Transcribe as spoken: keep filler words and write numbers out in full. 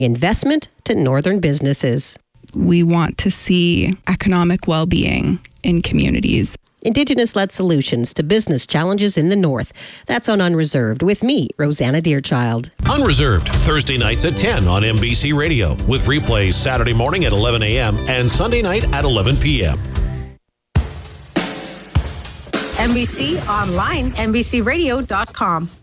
investment to northern businesses. We want to see economic well-being in communities. Indigenous-led solutions to business challenges in the North. That's on Unreserved with me, Rosanna Deerchild. Unreserved, Thursday nights at ten on M B C Radio, with replays Saturday morning at eleven a.m. and Sunday night at eleven p.m. N B C Online, N B C radio dot com.